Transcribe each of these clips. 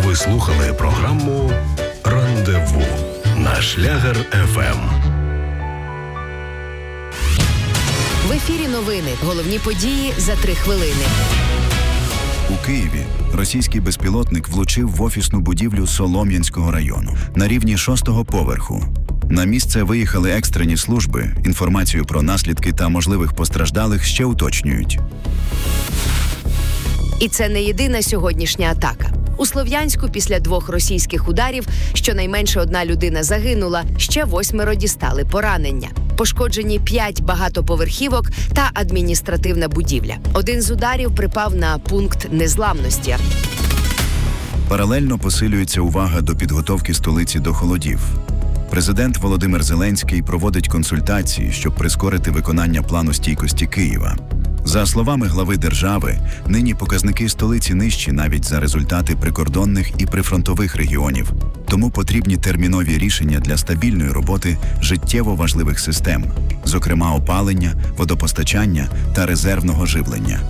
Ви слухали програму «Рандеву» на Шлягер ФМ. В ефірі новини. Головні події за 3 хвилини. У Києві російський безпілотник влучив в офісну будівлю Солом'янського району на рівні 6-го поверху. На місце виїхали екстрені служби. Інформацію про наслідки та можливих постраждалих ще уточнюють. І це не єдина сьогоднішня атака. У Слов'янську після 2 російських ударів щонайменше 1 людина загинула, ще 8 дістали поранення. Пошкоджені 5 багатоповерхівок та адміністративна будівля. Один з ударів припав на пункт незламності. Паралельно посилюється увага до підготовки столиці до холодів. Президент Володимир Зеленський проводить консультації, щоб прискорити виконання плану стійкості Києва. За словами глави держави, нині показники столиці нижчі навіть за результати прикордонних і прифронтових регіонів. Тому потрібні термінові рішення для стабільної роботи життєво важливих систем, зокрема опалення, водопостачання та резервного живлення.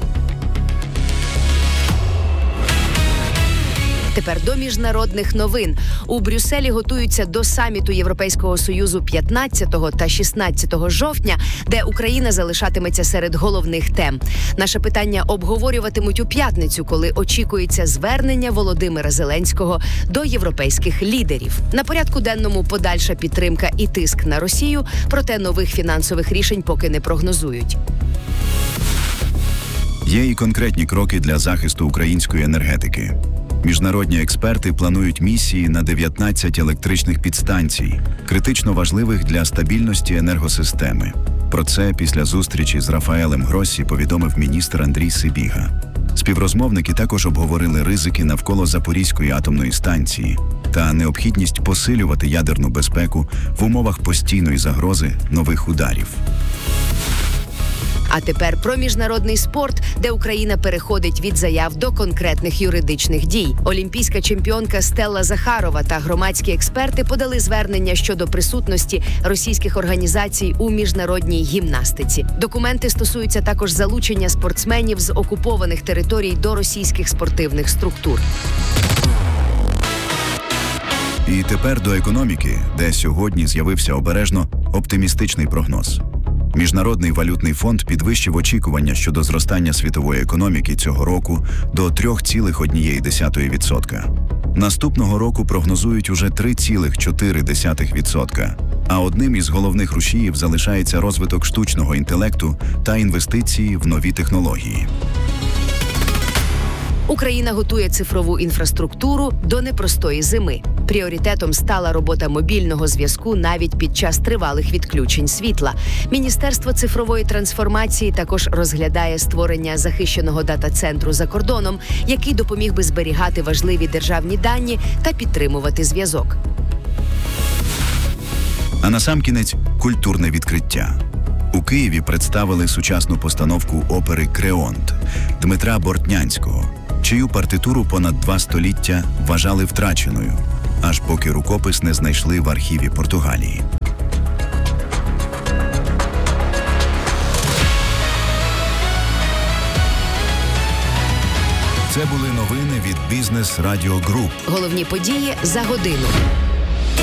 Тепер до міжнародних новин. У Брюсселі готуються до саміту Європейського Союзу 15 та 16 жовтня, де Україна залишатиметься серед головних тем. Наше питання обговорюватимуть у п'ятницю, коли очікується звернення Володимира Зеленського до європейських лідерів. На порядку денному подальша підтримка і тиск на Росію, проте нових фінансових рішень поки не прогнозують. Є і конкретні кроки для захисту української енергетики. Міжнародні експерти планують місії на 19 електричних підстанцій, критично важливих для стабільності енергосистеми. Про це після зустрічі з Рафаелем Гроссі повідомив міністр Андрій Сибіга. Співрозмовники також обговорили ризики навколо Запорізької атомної станції та необхідність посилювати ядерну безпеку в умовах постійної загрози нових ударів. А тепер про міжнародний спорт, де Україна переходить від заяв до конкретних юридичних дій. Олімпійська чемпіонка Стелла Захарова та громадські експерти подали звернення щодо присутності російських організацій у міжнародній гімнастиці. Документи стосуються також залучення спортсменів з окупованих територій до російських спортивних структур. І тепер до економіки, де сьогодні з'явився обережно оптимістичний прогноз. Міжнародний валютний фонд підвищив очікування щодо зростання світової економіки цього року до 3,1%. Наступного року прогнозують уже 3,4%. А одним із головних рушіїв залишається розвиток штучного інтелекту та інвестиції в нові технології. Україна готує цифрову інфраструктуру до непростої зими. Пріоритетом стала робота мобільного зв'язку навіть під час тривалих відключень світла. Міністерство цифрової трансформації також розглядає створення захищеного дата-центру за кордоном, який допоміг би зберігати важливі державні дані та підтримувати зв'язок. А насамкінець – культурне відкриття. У Києві представили сучасну постановку опери «Креонт» Дмитра Бортнянського, чию партитуру понад 2 століття вважали втраченою, аж поки рукопис не знайшли в архіві Португалії. Це були новини від Бізнес Радіо Груп. Головні події за годину.